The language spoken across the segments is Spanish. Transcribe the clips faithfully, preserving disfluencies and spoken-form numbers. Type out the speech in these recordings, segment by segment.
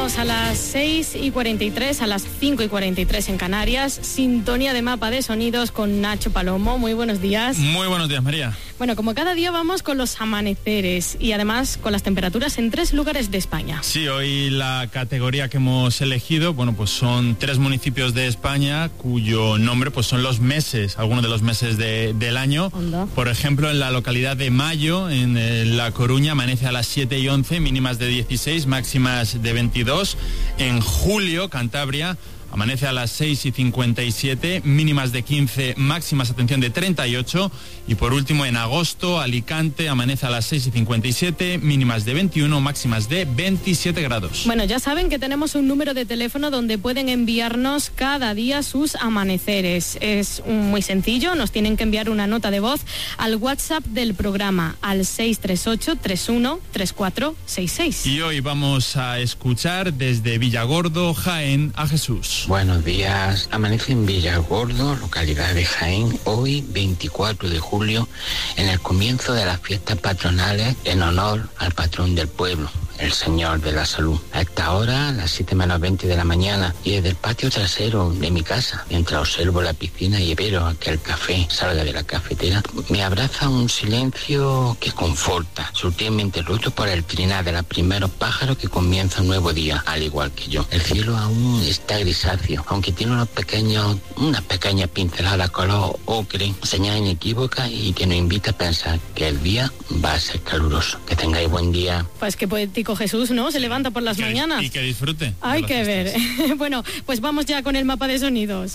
Continuamos a las seis y cuarenta y tres, a las cinco y cuarenta y tres en Canarias. Sintonía de Mapa de Sonidos con Nacho Palomo. Muy buenos días. Muy buenos días, María. Bueno, como cada día vamos con los amaneceres y además con las temperaturas en tres lugares de España. Sí, hoy la categoría que hemos elegido, bueno, pues son tres municipios de España cuyo nombre pues son los meses, algunos de los meses de, del año. Onda. Por ejemplo, en la localidad de Mayo, en eh, La Coruña, amanece a las siete y once, mínimas de dieciséis, máximas de veintidós. En Julio, Cantabria, amanece a las seis y cincuenta y siete, mínimas de quince, máximas, atención, de treinta y ocho. Y por último, en agosto, Alicante, amanece a las seis y cincuenta y siete, mínimas de veintiuno, máximas de veintisiete grados. Bueno, ya saben que tenemos un número de teléfono donde pueden enviarnos cada día sus amaneceres. Es muy sencillo, nos tienen que enviar una nota de voz al WhatsApp del programa, al seis tres ocho, tres uno, tres cuatro seis seis. Y hoy vamos a escuchar desde Villagordo, Jaén, a Jesús. Buenos días, amanece en Villagordo, localidad de Jaén, hoy veinticuatro de julio, en el comienzo de las fiestas patronales en honor al patrón del pueblo, el Señor de la Salud. A esta hora, a las siete menos veinte de la mañana, y desde el patio trasero de mi casa, mientras observo la piscina y espero a que el café salga de la cafetera, me abraza un silencio que conforta, sutilmente roto por el trinar de los primeros pájaros que comienza un nuevo día, al igual que yo. El cielo aún está grisáceo, aunque tiene unos pequeños, unas pequeñas pinceladas color ocre, señal inequívoca y que nos invita a pensar que el día va a ser caluroso. Que tengáis buen día. Pues qué poético Jesús, ¿no? Se levanta por las que, mañanas. Y que disfrute. Hay que ver. Bueno, pues vamos ya con el mapa de sonidos.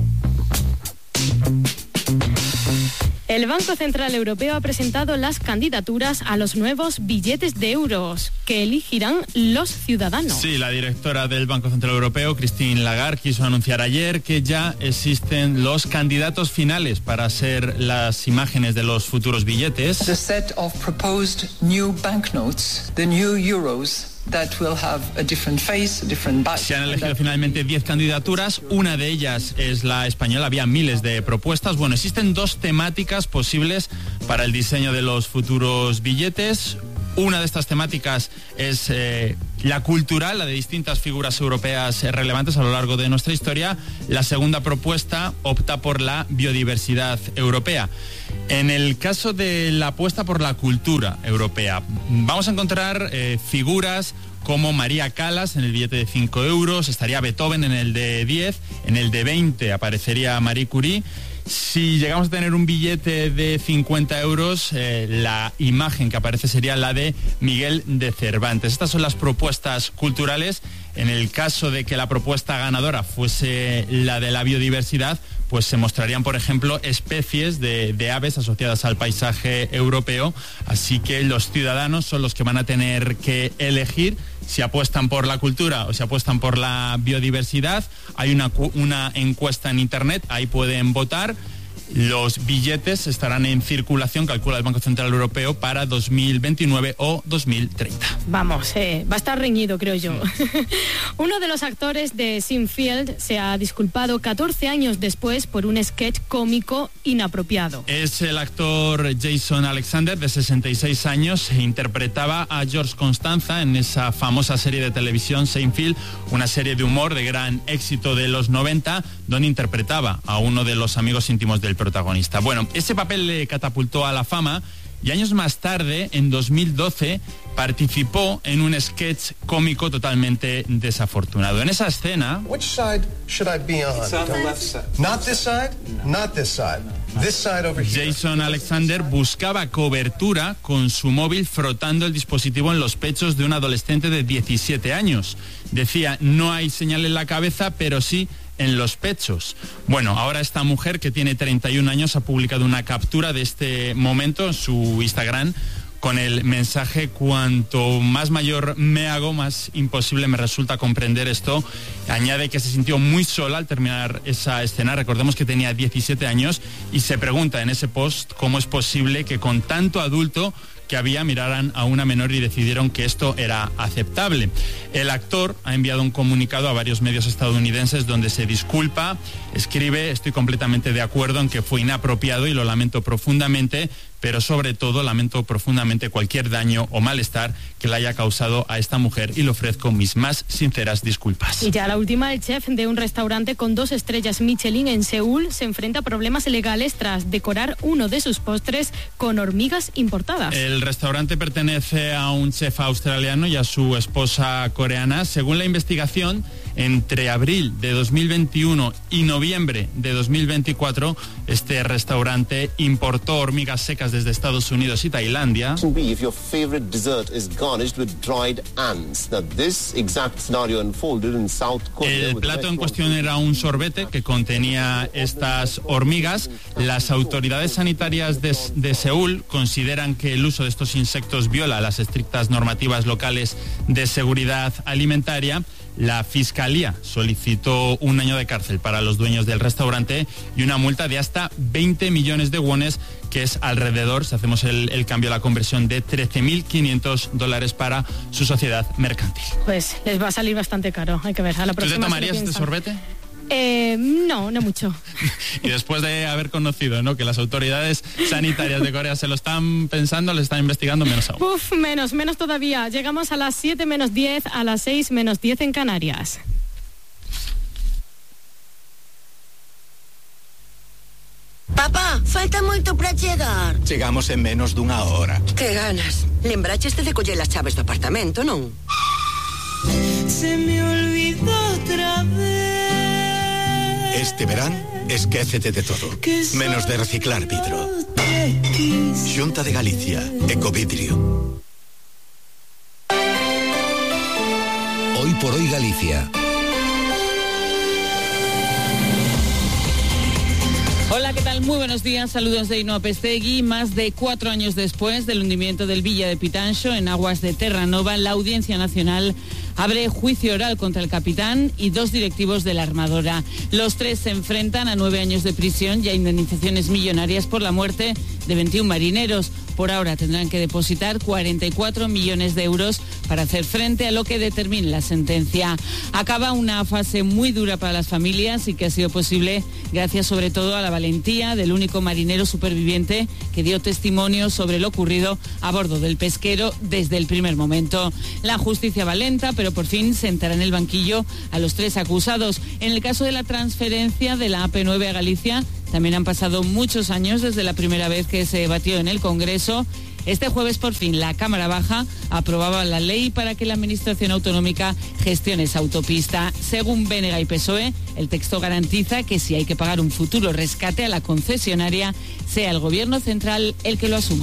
El Banco Central Europeo ha presentado las candidaturas a los nuevos billetes de euros que elegirán los ciudadanos. Sí, la directora del Banco Central Europeo, Christine Lagarde, quiso anunciar ayer que ya existen los candidatos finales para ser las imágenes de los futuros billetes. The set of proposed new banknotes, the new euros. That will have a different face, a different back. Se han elegido finalmente diez candidaturas, una de ellas es la española, había miles de propuestas. Bueno, existen dos temáticas posibles para el diseño de los futuros billetes. Una de estas temáticas es eh, la cultural, la de distintas figuras europeas eh, relevantes a lo largo de nuestra historia. La segunda propuesta opta por la biodiversidad europea. En el caso de la apuesta por la cultura europea, vamos a encontrar eh, figuras como María Callas en el billete de cinco euros, estaría Beethoven en el de diez, en el de veinte aparecería Marie Curie. Si llegamos a tener un billete de cincuenta euros, eh, la imagen que aparece sería la de Miguel de Cervantes. Estas son las propuestas culturales. En el caso de que la propuesta ganadora fuese la de la biodiversidad, pues se mostrarían, por ejemplo, especies de, de aves asociadas al paisaje europeo. Así que los ciudadanos son los que van a tener que elegir si apuestan por la cultura o si apuestan por la biodiversidad. Hay una, una encuesta en internet, ahí pueden votar. Los billetes estarán en circulación, calcula el Banco Central Europeo, para dos mil veintinueve o dos mil treinta. Vamos, eh, va a estar reñido, creo yo. Sí. Uno de los actores de Seinfeld se ha disculpado catorce años después por un sketch cómico inapropiado. Es el actor Jason Alexander, de sesenta y seis años, e interpretaba a George Constanza en esa famosa serie de televisión Seinfeld, una serie de humor de gran éxito de los noventa, donde interpretaba a uno de los amigos íntimos del protagonista. Bueno, ese papel le catapultó a la fama y años más tarde, en dos mil doce, participó en un sketch cómico totalmente desafortunado. En esa escena... Which side should I be on? It's on the left side. Not this side? Not this side. This side over here. Jason Alexander buscaba cobertura con su móvil frotando el dispositivo en los pechos de un adolescente de diecisiete años. Decía, no hay señal en la cabeza, pero sí en los pechos. Bueno, ahora esta mujer, que tiene treinta y un años, ha publicado una captura de este momento en su Instagram con el mensaje: cuanto más mayor me hago, más imposible me resulta comprender esto. Añade que se sintió muy sola al terminar esa escena. Recordemos que tenía diecisiete años y se pregunta en ese post cómo es posible que con tanto adulto que había miraran a una menor y decidieron que esto era aceptable. El actor ha enviado un comunicado a varios medios estadounidenses donde se disculpa, escribe: estoy completamente de acuerdo en que fue inapropiado y lo lamento profundamente, pero sobre todo lamento profundamente cualquier daño o malestar que le haya causado a esta mujer y le ofrezco mis más sinceras disculpas. Y ya la última, el chef de un restaurante con dos estrellas Michelin en Seúl se enfrenta a problemas legales tras decorar uno de sus postres con hormigas importadas. El restaurante pertenece a un chef australiano y a su esposa coreana. Según la investigación, entre abril de dos mil veintiuno y noviembre de dos mil veinticuatro, este restaurante importó hormigas secas desde Estados Unidos y Tailandia. If your favorite dessert is garnished with dried ants. Now, this exact scenario unfolded in South Korea. El plato en cuestión era un sorbete que contenía estas hormigas. Las autoridades sanitarias de, de Seúl consideran que el uso de estos insectos viola las estrictas normativas locales de seguridad alimentaria. La Fiscalía solicitó un año de cárcel para los dueños del restaurante y una multa de hasta veinte millones de wones, que es alrededor, si hacemos el, el cambio, la conversión de trece mil quinientos dólares para su sociedad mercantil. Pues les va a salir bastante caro, hay que ver. A la próxima. ¿Tú te tomarías este sorbete? Eh, no, no mucho. Y después de haber conocido, ¿no?, que las autoridades sanitarias de Corea se lo están pensando, le están investigando, menos aún. Uf, menos, menos todavía. Llegamos a las siete menos diez, a las seis menos diez en Canarias. Papá, falta moito para chegar. Chegamos en menos dunha hora. Que ganas. Lembraches de coller as chaves do apartamento, non? Se me olvidó otra vez. Este verán, esquécete de todo, menos de reciclar vidro. Xunta de Galicia, Ecovidrio. Hoy por hoy Galicia. Hola, ¿qué tal? Muy buenos días, saludos de Ainhoa Pestegui. Más de cuatro años después del hundimiento del Villa de Pitanxo en aguas de Terranova, la Audiencia Nacional abre juicio oral contra el capitán y dos directivos de la armadora. Los tres se enfrentan a nueve años de prisión y a indemnizaciones millonarias por la muerte de veintiún marineros. Por ahora tendrán que depositar cuarenta y cuatro millones de euros para hacer frente a lo que determine la sentencia. Acaba una fase muy dura para las familias y que ha sido posible gracias sobre todo a la valentía del único marinero superviviente que dio testimonio sobre lo ocurrido a bordo del pesquero desde el primer momento. La justicia va lenta, pero por fin sentará en el banquillo a los tres acusados. En el caso de la transferencia de la A P nueve a Galicia, también han pasado muchos años desde la primera vez que se debatió en el Congreso. Este jueves, por fin, la Cámara Baja aprobaba la ley para que la Administración Autonómica gestione esa autopista. Según B N G y P S O E, el texto garantiza que si hay que pagar un futuro rescate a la concesionaria, sea el Gobierno central el que lo asuma.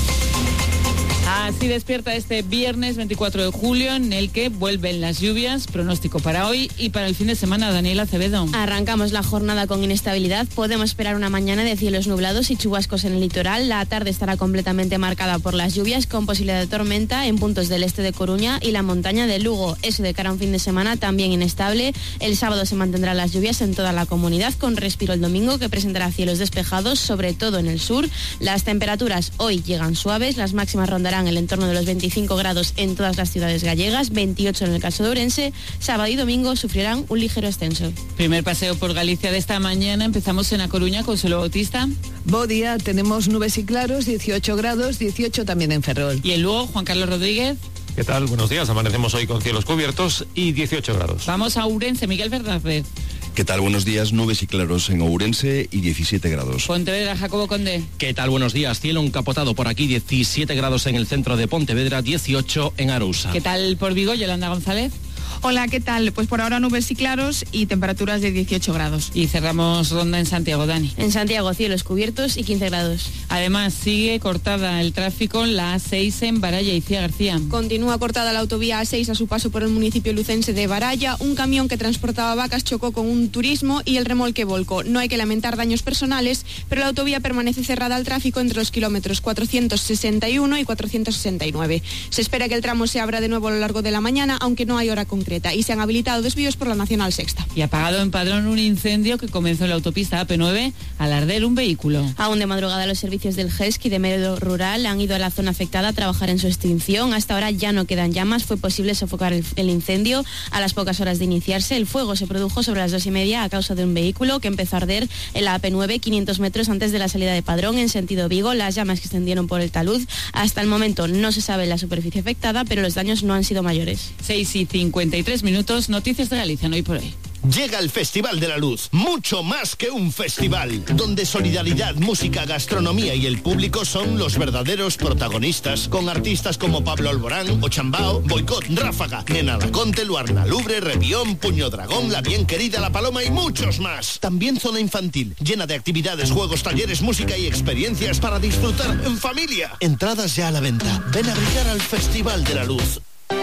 Así despierta este viernes veinticuatro de julio, en el que vuelven las lluvias. Pronóstico para hoy y para el fin de semana, Daniela Acevedo. Arrancamos la jornada con inestabilidad. Podemos esperar una mañana de cielos nublados y chubascos en el litoral. La tarde estará completamente marcada por las lluvias, con posibilidad de tormenta en puntos del este de Coruña y la montaña de Lugo. Eso de cara a un fin de semana también inestable. El sábado se mantendrán las lluvias en toda la comunidad, con respiro el domingo, que presentará cielos despejados, sobre todo en el sur. Las temperaturas hoy llegan suaves, las máximas rondarán el entorno de los veinticinco grados en todas las ciudades gallegas, veintiocho en el caso de Ourense. Sábado y domingo sufrirán un ligero ascenso. Primer paseo por Galicia de esta mañana. Empezamos en A Coruña, Consuelo Bautista. Buen día, tenemos nubes y claros, dieciocho grados, dieciocho también en Ferrol. Y en Lugo, Juan Carlos Rodríguez. ¿Qué tal? Buenos días, amanecemos hoy con cielos cubiertos y dieciocho grados. Vamos a Ourense, Miguel Fernández. ¿Qué tal? Buenos días, nubes y claros en Ourense y diecisiete grados. Pontevedra, Jacobo Conde. ¿Qué tal? Buenos días, cielo encapotado por aquí, diecisiete grados en el centro de Pontevedra, dieciocho en Arousa. ¿Qué tal por Vigo, Yolanda González? Hola, ¿qué tal? Pues por ahora nubes y claros y temperaturas de dieciocho grados. Y cerramos ronda en Santiago, Dani. En Santiago, cielos cubiertos y quince grados. Además, sigue cortada el tráfico en la A seis en Baralla y Cía García. Continúa cortada la autovía A seis a su paso por el municipio lucense de Baralla. Un camión que transportaba vacas chocó con un turismo y el remolque volcó. No hay que lamentar daños personales, pero la autovía permanece cerrada al tráfico entre los kilómetros cuatrocientos sesenta y uno y cuatrocientos sesenta y nueve. Se espera que el tramo se abra de nuevo a lo largo de la mañana, aunque no hay hora concreta. concreta y se han habilitado desvíos por la Nacional Sexta. Y apagado en Padrón un incendio que comenzó en la autopista A P nueve al arder un vehículo. Aún de madrugada los servicios del G E S C y de Medio Rural han ido a la zona afectada a trabajar en su extinción. Hasta ahora ya no quedan llamas, fue posible sofocar el, el incendio a las pocas horas de iniciarse. El fuego se produjo sobre las dos y media a causa de un vehículo que empezó a arder en la A P nueve, quinientos metros antes de la salida de Padrón en sentido Vigo. Las llamas que se extendieron por el talud. Hasta el momento no se sabe la superficie afectada, pero los daños no han sido mayores. seis y cincuenta y tres minutos, noticias de Galicia, no hoy por hoy. Llega el Festival de la Luz, mucho más que un festival, donde solidaridad, música, gastronomía y el público son los verdaderos protagonistas, con artistas como Pablo Alborán, Ochambao, Boicot, Ráfaga, Nena Laconte, Luarna Lubre, Revión, Puño Dragón, La Bien Querida, La Paloma y muchos más. También zona infantil, llena de actividades, juegos, talleres, música y experiencias para disfrutar en familia. Entradas ya a la venta. Ven a brillar al Festival de la Luz.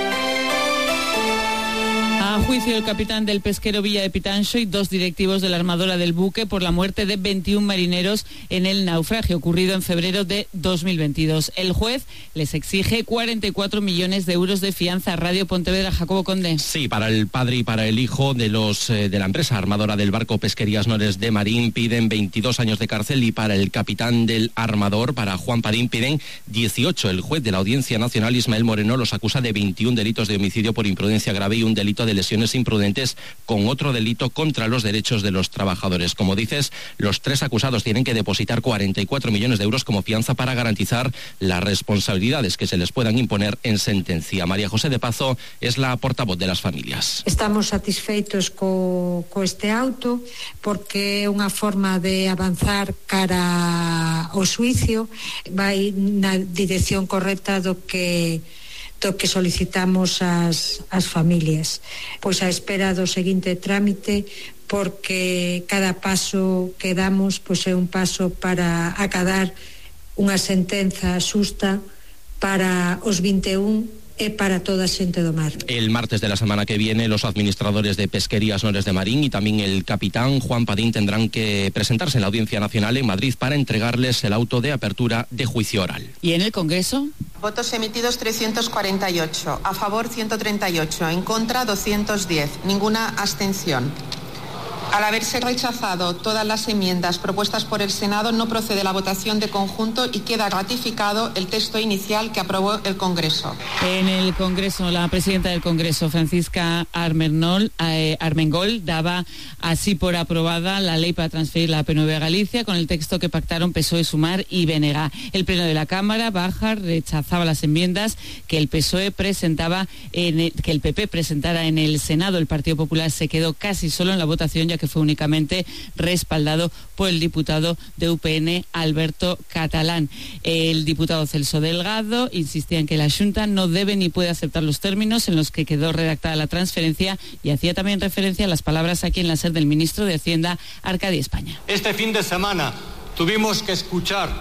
A juicio el capitán del pesquero Villa de Pitanxo y dos directivos de la armadora del buque por la muerte de veintiún marineros en el naufragio ocurrido en febrero de dos mil veintidós. El juez les exige cuarenta y cuatro millones de euros de fianza. Radio Pontevedra, Jacobo Conde. Sí, para el padre y para el hijo de los eh, de la empresa armadora del barco Pesquerías Nores de Marín piden veintidós años de cárcel y para el capitán del armador, para Juan Padín, piden dieciocho. El juez de la Audiencia Nacional, Ismael Moreno, los acusa de veintiún delitos de homicidio por imprudencia grave y un delito de lesiones imprudentes con otro delito contra los derechos de los trabajadores. Como dices, los tres acusados tienen que depositar cuarenta y cuatro millones de euros como fianza para garantizar las responsabilidades que se les puedan imponer en sentencia. María José de Pazo es la portavoz de las familias. Estamos satisfeitos co, co este auto porque é unha forma de avanzar cara ao xuicio, vai na dirección correcta do que do que solicitamos as, as familias. Pois a espera do seguinte trámite, porque cada paso que damos pois é un paso para acadar unha sentenza xusta para os vinte e un e para toda a xente do mar. El martes de la semana que viene, los administradores de Pesquerías Nores de Marín y también el capitán Juan Padín tendrán que presentarse en la Audiencia Nacional en Madrid para entregarles el auto de apertura de juicio oral. ¿Y en el Congreso? Votos emitidos trescientos cuarenta y ocho, a favor ciento treinta y ocho, en contra doscientos diez, ninguna abstención. Al haberse rechazado todas las enmiendas propuestas por el Senado, no procede la votación de conjunto y queda ratificado el texto inicial que aprobó el Congreso. En el Congreso, la presidenta del Congreso, Francisca Armengol, eh, Armengol, daba así por aprobada la ley para transferir la A P nueve a Galicia con el texto que pactaron P S O E, Sumar y B N G. El Pleno de la Cámara baja rechazaba las enmiendas que el P S O E presentaba, en el, que el P P presentara en el Senado. El Partido Popular se quedó casi solo en la votación, ya que fue únicamente respaldado por el diputado de U P N, Alberto Catalán. El diputado Celso Delgado insistía en que la Xunta no debe ni puede aceptar los términos en los que quedó redactada la transferencia y hacía también referencia a las palabras aquí en la sede del ministro de Hacienda, Arcadi España. Este fin de semana tuvimos que escuchar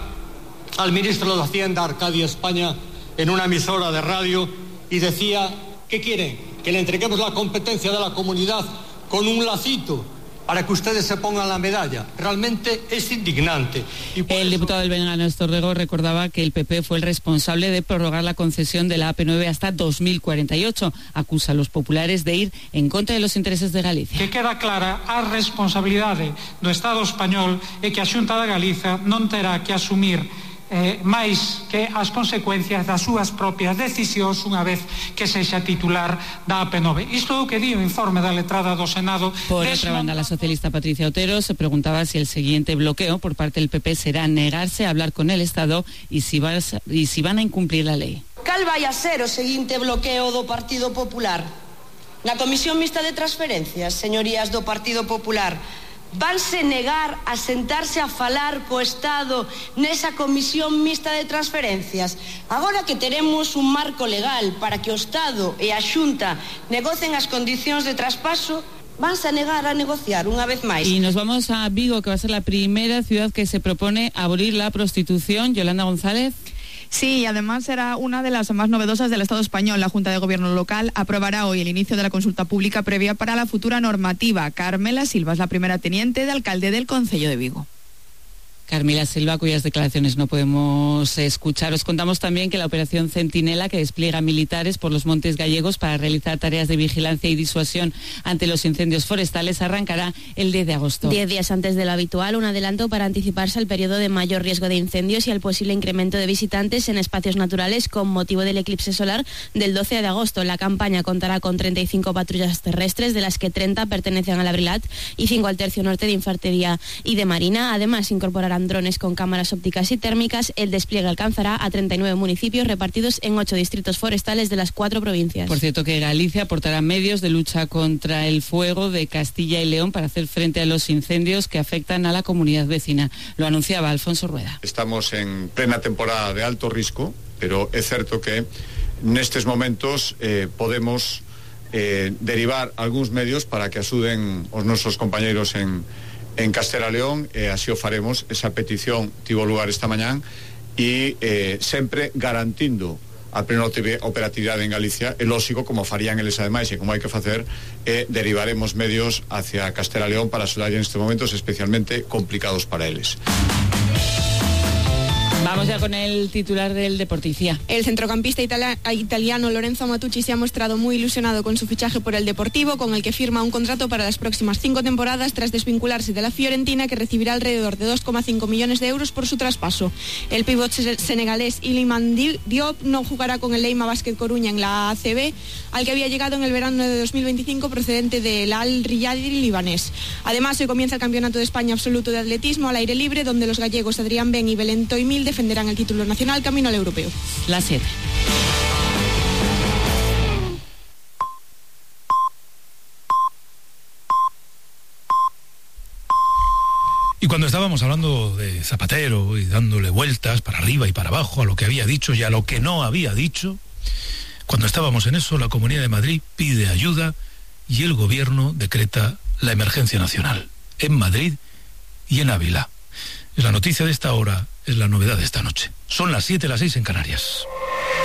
al ministro de Hacienda, Arcadi España, en una emisora de radio y decía, ¿qué quieren? Que le entreguemos la competencia de la comunidad con un lacito para que ustedes se pongan la medalla. Realmente es indignante. Y el eso... diputado del B N G, Néstor Rego, recordaba que el P P fue el responsable de prorrogar la concesión de la A P nueve hasta dos mil cuarenta y ocho. Acusa a los populares de ir en contra de los intereses de Galicia. Que queda clara a responsabilidade do Estado español e que a Xunta de Galiza non terá que asumir Eh, máis que as consecuencias das súas propias decisións unha vez que sexa titular da A P nueve. Isto é o que di o informe da letrada do Senado. Por otra banda, la socialista Patricia Otero se preguntaba si el siguiente bloqueo por parte del P P será negarse a hablar con el Estado y si, vas, y si van a incumplir la lei. Cal vai a ser o seguinte bloqueo do Partido Popular? Na Comisión Mixta de Transferencias, señorías do Partido Popular, vanse negar a sentarse a falar co Estado nesa comisión mixta de transferencias. Agora que teremos un marco legal para que o Estado e a Xunta negocen as condicións de traspaso, vanse a negar a negociar unha vez máis. Y nos vamos a Vigo, que va a ser la primera ciudad que se propone abolir la prostitución. Yolanda González. Sí, y además será una de las más novedosas del Estado español. La Junta de Gobierno local aprobará hoy el inicio de la consulta pública previa para la futura normativa. Carmela Silva es la primera teniente de alcalde del Concello de Vigo. Carmela Silva, cuyas declaraciones no podemos escuchar. Os contamos también que la operación Centinela, que despliega militares por los montes gallegos para realizar tareas de vigilancia y disuasión ante los incendios forestales, arrancará el diez de agosto. Diez días antes de lo habitual, un adelanto para anticiparse al periodo de mayor riesgo de incendios y al posible incremento de visitantes en espacios naturales con motivo del eclipse solar del doce de agosto. La campaña contará con treinta y cinco patrullas terrestres, de las que treinta pertenecen al Abrilat y cinco al Tercio Norte de Infantería y de Marina. Además, incorporarán drones con cámaras ópticas y térmicas. El despliegue alcanzará a treinta y nueve municipios repartidos en ocho distritos forestales de las cuatro provincias. Por cierto, que Galicia aportará medios de lucha contra el fuego de Castilla y León para hacer frente a los incendios que afectan a la comunidad vecina. Lo anunciaba Alfonso Rueda. Estamos en plena temporada de alto risco, pero é certo que nestes momentos eh, podemos eh, derivar algúns medios para que axuden os nosos compañeiros en en Castela León, e así o faremos. Esa petición tivo lugar esta mañán e eh, sempre garantindo a plena operatividade en Galicia. É lógico, como farían eles ademais, e como hai que facer, eh, derivaremos medios hacia Castela León para axudar en estes momentos especialmente complicados para eles. Vamos ya con el titular del Deporticia. El centrocampista itali- italiano Lorenzo Matucci se ha mostrado muy ilusionado con su fichaje por el Deportivo, con el que firma un contrato para las próximas cinco temporadas tras desvincularse de la Fiorentina, que recibirá alrededor de dos coma cinco millones de euros por su traspaso. El pívot senegalés Iliman Diop no jugará con el Leima Basket Coruña en la A C B, al que había llegado en el verano de dos mil veinticinco procedente del Al Riyadi libanés. Además, hoy comienza el Campeonato de España Absoluto de Atletismo al aire libre, donde los gallegos Adrián Ben y Belén Toimil defenderán el título nacional camino al europeo. La siete. Y cuando estábamos hablando de Zapatero y dándole vueltas para arriba y para abajo a lo que había dicho y a lo que no había dicho, cuando estábamos en eso, la Comunidad de Madrid pide ayuda y el gobierno decreta la emergencia nacional en Madrid y en Ávila. Es la noticia de esta hora, es la novedad de esta noche. Son las siete, las seis en Canarias.